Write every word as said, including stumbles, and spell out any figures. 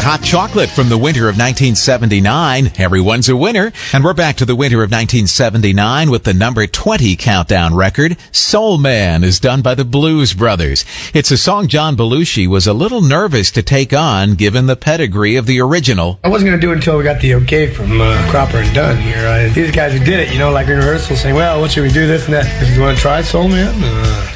Hot Chocolate from the winter of nineteen seventy-nine. Everyone's a winner. And we're back to the winter of nineteen seventy-nine with the number twenty countdown record. Soul Man is done by the Blues Brothers. It's a song John Belushi was a little nervous to take on given the pedigree of the original. I wasn't going to do it until we got the okay from uh, Cropper and Dunn here. I, these guys who did it, you know, like in rehearsal saying, well, what should we do, this and that? If you want to try Soul Man? Uh,